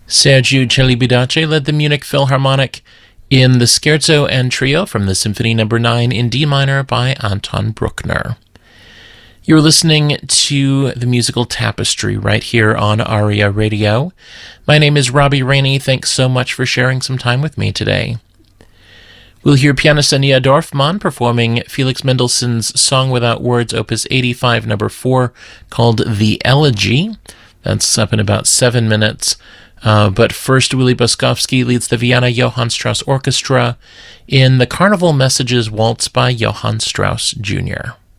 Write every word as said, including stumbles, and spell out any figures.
Sergiu Celibidache led the Munich Philharmonic in the Scherzo and Trio from the Symphony Number nine in D minor by Anton Bruckner. You're listening to the musical Tapestry right here on ARIA Radio. My name is Robbie Rainey. Thanks so much for sharing some time with me today. We'll hear pianist Ania Dorfman performing Felix Mendelssohn's Song Without Words, Opus eighty-five, number four, called The Elegy. That's up in about seven minutes. Uh, but first, Willy Boskovsky leads the Vienna Johann Strauss Orchestra in the Carnival Messages Waltz by Johann Strauss Junior